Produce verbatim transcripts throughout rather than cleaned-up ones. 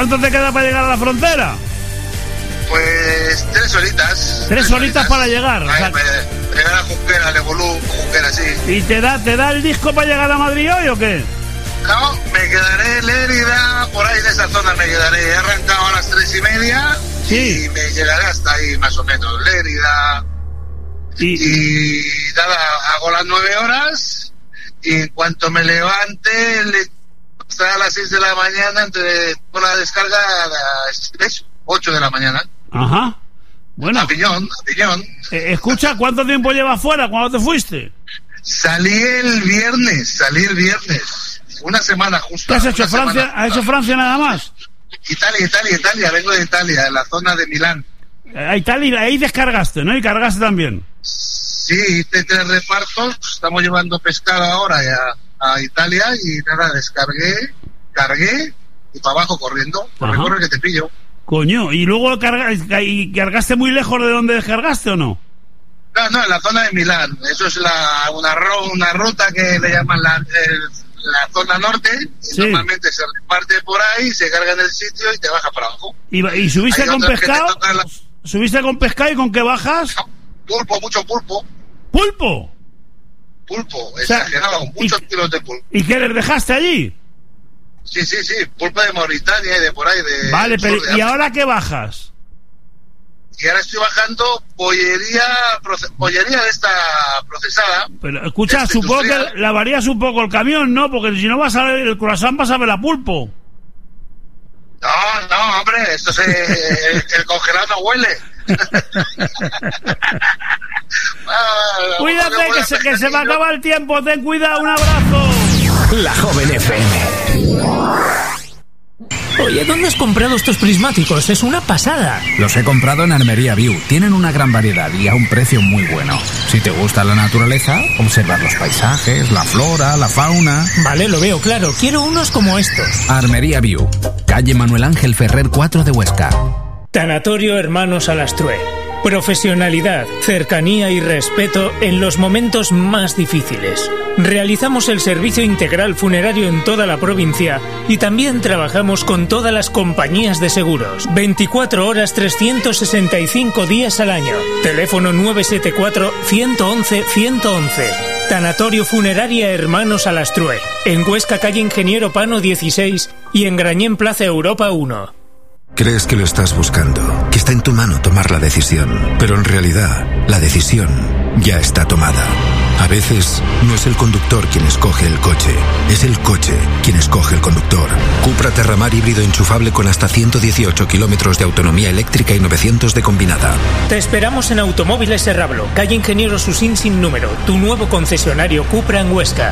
¿Cuánto te queda para llegar a la frontera? Pues tres horitas. Tres, tres horitas, horitas para llegar. Ay, o sea, para llegar a Junquera, Levolú, Junquera, sí. ¿Y te da, te da el disco para llegar a Madrid hoy o qué? No, me quedaré en Lérida, por ahí de esa zona me quedaré. He arrancado a las tres y media sí. y me llegaré hasta ahí más o menos. Lérida. Y, y nada, hago las nueve horas y en cuanto me levante, le, hasta las seis de la mañana, entre por la descarga a las ocho de la mañana. Ajá. Bueno. A piñón, a piñón. Eh, escucha, ¿cuánto tiempo llevas fuera? ¿Cuándo te fuiste? Salí el viernes, salí el viernes. Una semana justo. ¿Qué has hecho, Francia? ¿Has hecho Francia nada más? Italia, Italia, Italia. Vengo de Italia, en la zona de Milán. A Italia, ahí descargaste, ¿no? Y cargaste también. Sí, hice tres repartos. Estamos llevando pescado ahora a, a Italia y nada, descargué, cargué y para abajo corriendo. Corre, corre que te pillo. Coño, ¿y luego carga, y cargaste muy lejos de donde descargaste o no? No, no, en la zona de Milán. Eso es la, una, una ruta que le llaman la, el, la zona norte. Sí. Normalmente se reparte por ahí, se carga en el sitio y te baja para abajo. ¿Y, y subiste Hay con pescado? La... ¿Subiste con pescado y con qué bajas? Pulpo, mucho pulpo. ¿Pulpo? Pulpo, exagerado, o sea, muchos y, kilos de pulpo. ¿Y qué les dejaste allí? Sí, sí, sí, pulpo de Mauritania y de por ahí. De, vale, pero ¿y ahora qué bajas? Y ahora estoy bajando pollería, proce, pollería de esta procesada. Pero escucha, supongo que lavarías un poco el camión, ¿no? Porque si no vas a ver el croissant, vas a ver la pulpo. No, no, hombre, esto se, el, el congelado no huele. ah, Cuídate que se, que se me acaba el tiempo. Ten cuidado, un abrazo. La Joven F M. Oye, ¿dónde has comprado estos prismáticos? Es una pasada. Los he comprado en Armería View. Tienen una gran variedad y a un precio muy bueno. Si te gusta la naturaleza, observar los paisajes, la flora, la fauna... Vale, lo veo claro. Quiero unos como estos. Armería View. Calle Manuel Ángel Ferrer cuatro de Huesca. Tanatorio Hermanos Alastrue. Profesionalidad, cercanía y respeto en los momentos más difíciles. Realizamos el servicio integral funerario en toda la provincia y también trabajamos con todas las compañías de seguros. veinticuatro horas, trescientos sesenta y cinco días al año. Teléfono nueve siete cuatro, uno uno uno, uno uno uno. Tanatorio Funeraria Hermanos Alastrue. En Huesca, calle Ingeniero Pano dieciséis y en Grañén, Plaza Europa uno. Crees que lo estás buscando, que está en tu mano tomar la decisión, pero en realidad la decisión ya está tomada. A veces no es el conductor quien escoge el coche, es el coche quien escoge el conductor. Cupra Terramar híbrido enchufable con hasta ciento dieciocho kilómetros de autonomía eléctrica y novecientos de combinada. Te esperamos en Automóviles Serrablo, calle Ingeniero Susín sin número, tu nuevo concesionario Cupra en Huesca.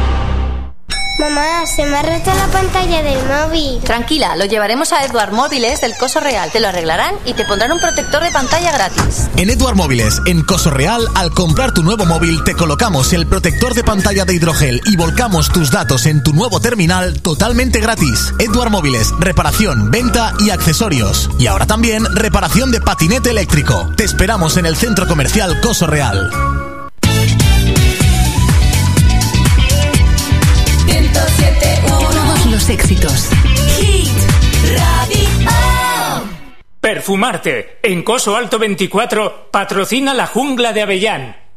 Mamá, se me ha roto la pantalla del móvil. Tranquila, lo llevaremos a Edward Móviles del Coso Real. Te lo arreglarán y te pondrán un protector de pantalla gratis. En Edward Móviles, en Coso Real, al comprar tu nuevo móvil, te colocamos el protector de pantalla de hidrogel y volcamos tus datos en tu nuevo terminal totalmente gratis. Edward Móviles, reparación, venta y accesorios. Y ahora también reparación de patinete eléctrico. Te esperamos en el Centro Comercial Coso Real. Todos los éxitos. Hit Radio. Perfumarte. En Coso Alto veinticuatro patrocina La Jungla de Avellán.